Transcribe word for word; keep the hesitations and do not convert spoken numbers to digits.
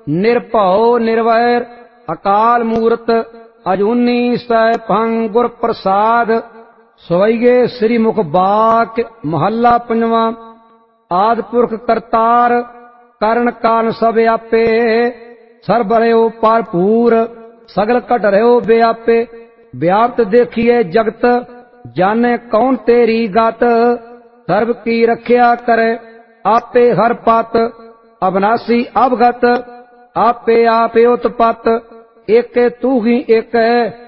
ਨਿਰਭਉ ਨਿਰਵੈਰ ਅਕਾਲ ਮੂਰਤ ਅਜੂਨੀ ਸੈਭੰ ਗੁਰ ਪ੍ਰਸਾਦ। ਸਵਈਏ ਸ੍ਰੀ ਮੁਖ ਬਾਕ ਮਹੱਲਾ ਪੰਜਵਾਂ। ਆਦਿ ਪੁਰਖ ਕਰਤਾਰ ਕਰਨ ਕਾਰਨ ਸਭ ਆਪੇ। ਸਰਬ ਰਹਿਓ ਭਰਪੂਰ ਸਗਲ ਘਟ ਰਹਿਓ ਵਿਆਪੇ। ਵਿਆਪਤ ਦੇਖੀਏ ਜਗਤ ਜਾਣੇ ਕੌਣ ਤੇਰੀ ਗਤ। ਸਰਬ ਕੀ ਰੱਖਿਆ ਕਰੇ ਆਪੇ ਹਰ ਪਤ। ਅਬਨਾਸੀ ਅਵਗਤ ਆਪੇ ਆਪੇ ਉਤਪਤ। ਏਕੇ ਤੂ ਹੀ ਏਕ